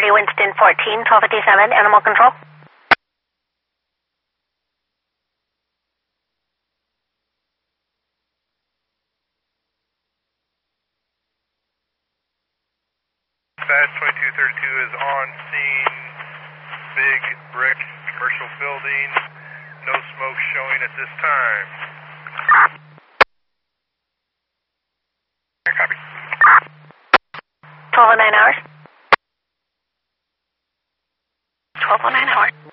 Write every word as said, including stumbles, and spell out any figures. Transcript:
three Winston fourteen, twelve fifty-seven, animal control. Badge twenty-two thirty-two is on scene. Big brick commercial building. No smoke showing at this time. Copy. twelve oh nine hours. twelve oh nine hours.